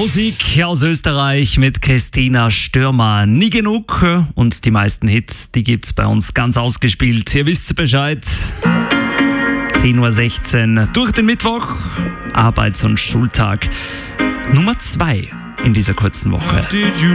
Musik aus Österreich mit Christina Stürmer. Nie genug und die meisten Hits, die gibt's bei uns ganz ausgespielt. Ihr wisst Bescheid. 10.16 Uhr durch den Mittwoch, Arbeits- und Schultag Nummer 2 in dieser kurzen Woche.